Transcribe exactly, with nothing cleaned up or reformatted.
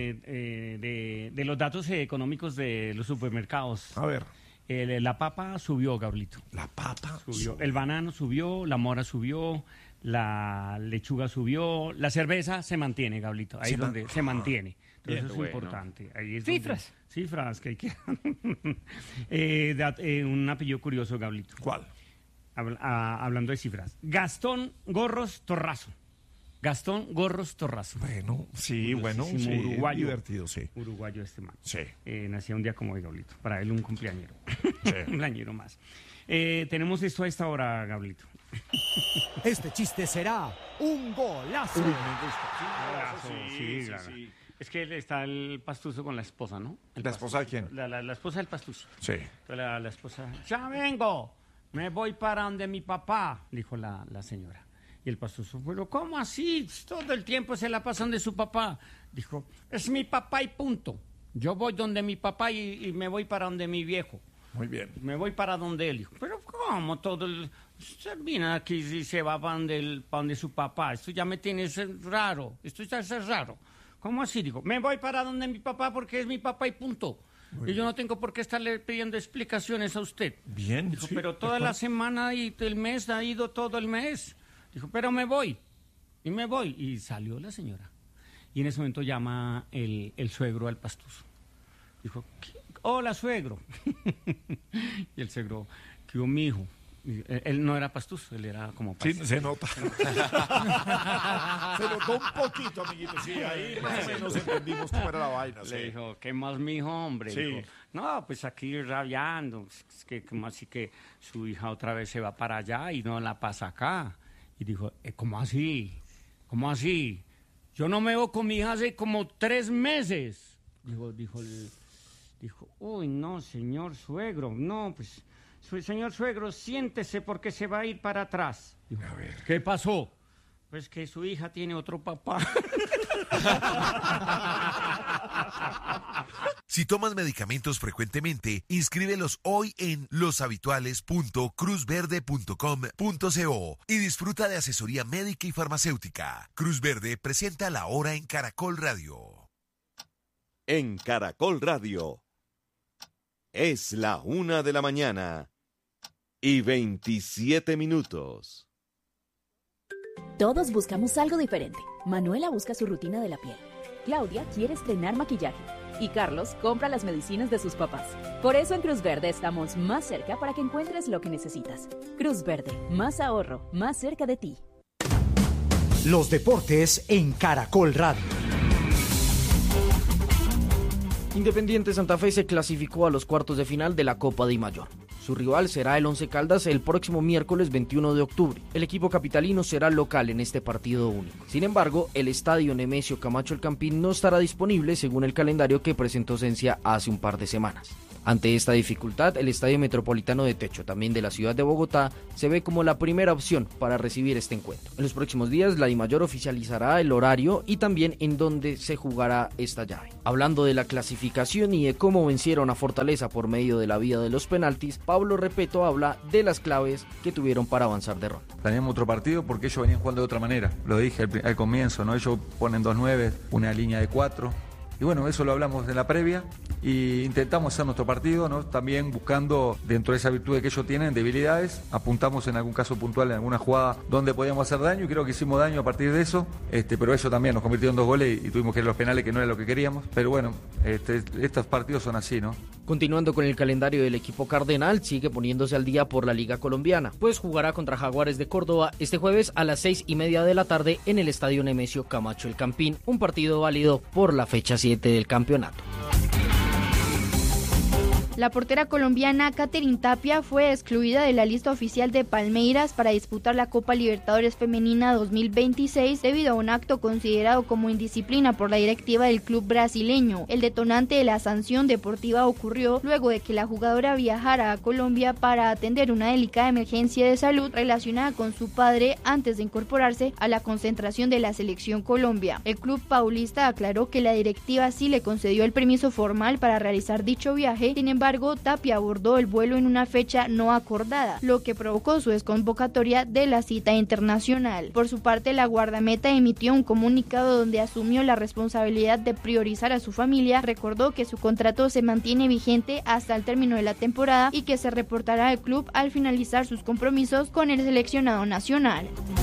eh, de, de los datos económicos de los supermercados. A ver. Eh, la papa subió, Gablito. La papa subió. El banano subió, la mora subió, la lechuga subió, la cerveza se mantiene, Gablito. Ahí es donde se mantiene. Entonces Bien, eso es bueno. importante. Ahí es Cifras. donde- cifras que hay que... eh, dat- eh, un apellido curioso, Gablito. ¿Cuál? Habla- a- hablando de cifras. Gastón Gorros Torrazo. Gastón Gorros Torrazo. Bueno, sí, bueno, sí, Famosísimo uruguayo. divertido, sí. Uruguayo este man. Sí. Eh, nació un día como hoy, Gablito. Para él un cumpleañero. Sí. Un cumpleañero más. Eh, tenemos esto a esta hora, Gablito. Este chiste será un golazo. Sí, sí, claro. sí. Es que él está el pastuso con la esposa, ¿no? El ¿La esposa de pastuso. quién? La, la- la esposa del pastuso. Sí. Entonces la, la esposa, ya vengo, me voy para donde mi papá, dijo la, la señora. Y el pastuso, pero ¿cómo así? Todo el tiempo se la pasan de su papá. Dijo, es mi papá y punto. Yo voy donde mi papá y, y me voy para donde mi viejo. Muy bien. Me voy para donde él. Dijo, pero ¿cómo todo el... Usted viene aquí y se va para donde, el- para donde su papá. Esto ya me tiene ser- raro. Esto ya es raro. ¿Cómo así? Digo, me voy para donde mi papá porque es mi papá y punto. Y yo no tengo por qué estarle pidiendo explicaciones a usted. Bien. Dijo, sí, pero toda de la acuerdo. semana y el mes ha ido todo el mes. Dijo, pero me voy. Y me voy. Y salió la señora. Y en ese momento llama el, el suegro al pastuso. Dijo, ¿qué? Hola, suegro. Y el suegro, ¿qué hubo, mi hijo? Y Él, él no era pastuso, él era como Sí, pastuso. se nota. Se notó un poquito, amiguito. Sí, ahí más o menos entendimos cómo era la vaina. Sí. Le dijo, ¿qué más, mi hijo, hombre? Sí. Dijo, no, pues aquí rabiando. Es que, como así que su hija otra vez se va para allá y no la pasa acá. Y dijo, "Eh, ¿cómo así? ¿Cómo así? Yo no me veo con mi hija hace como tres meses. Dijo, dijo, el- dijo, uy, no, señor suegro, no, pues, su- señor suegro, siéntese porque se va a ir para atrás. Dijo, A ver. ¿qué pasó? Pues que su hija tiene otro papá. Si tomas medicamentos frecuentemente, inscríbelos hoy en los habituales punto cruz verde punto com punto co y disfruta de asesoría médica y farmacéutica. Cruz Verde presenta La Hora en Caracol Radio. En Caracol Radio. Es la una de la mañana y veintisiete minutos. Todos buscamos algo diferente. Manuela busca su rutina de la piel. Claudia quiere estrenar maquillaje. Y Carlos compra las medicinas de sus papás. Por eso en Cruz Verde estamos más cerca para que encuentres lo que necesitas. Cruz Verde, más ahorro, más cerca de ti. Los deportes en Caracol Radio. Independiente Santa Fe se clasificó a los cuartos de final de la Copa Di Mayor. Su rival será el Once Caldas el próximo miércoles veintiuno de octubre. El equipo capitalino será local en este partido único. Sin embargo, el estadio Nemesio Camacho El Campín no estará disponible según el calendario que presentó Cencia hace un par de semanas. Ante esta dificultad, el Estadio Metropolitano de Techo, también de la ciudad de Bogotá, se ve como la primera opción para recibir este encuentro. En los próximos días, la DIMAYOR oficializará el horario y también en dónde se jugará esta llave. Hablando de la clasificación y de cómo vencieron a Fortaleza por medio de la vía de los penaltis, Pablo Repeto habla de las claves que tuvieron para avanzar de ronda. Planeamos otro partido porque ellos venían jugando de otra manera. Lo dije al, al comienzo, ¿no? Ellos ponen dos nueve, una línea de cuatro. Y bueno, eso lo hablamos en la previa y intentamos hacer nuestro partido, ¿no? También buscando dentro de esa virtud que ellos tienen, debilidades. Apuntamos en algún caso puntual, en alguna jugada donde podíamos hacer daño y creo que hicimos daño a partir de eso. Este, pero eso también nos convirtió en dos goles y, y tuvimos que ir a los penales que no era lo que queríamos. Pero bueno, este, estos partidos son así, ¿no? Continuando con el calendario del equipo cardenal, sigue poniéndose al día por la Liga Colombiana, pues jugará contra Jaguares de Córdoba este jueves a las seis y media de la tarde en el Estadio Nemesio Camacho El Campín, un partido válido por la fecha siete del campeonato. La portera colombiana Katherine Tapia fue excluida de la lista oficial de Palmeiras para disputar la Copa Libertadores Femenina dos mil veintiséis debido a un acto considerado como indisciplina por la directiva del club brasileño. El detonante de la sanción deportiva ocurrió luego de que la jugadora viajara a Colombia para atender una delicada emergencia de salud relacionada con su padre antes de incorporarse a la concentración de la selección Colombia. El club paulista aclaró que la directiva sí le concedió el permiso formal para realizar dicho viaje, sin embargo embargo, Tapia abordó el vuelo en una fecha no acordada, lo que provocó su desconvocatoria de la cita internacional. Por su parte, la guardameta emitió un comunicado donde asumió la responsabilidad de priorizar a su familia, recordó que su contrato se mantiene vigente hasta el término de la temporada y que se reportará al club al finalizar sus compromisos con el seleccionado nacional.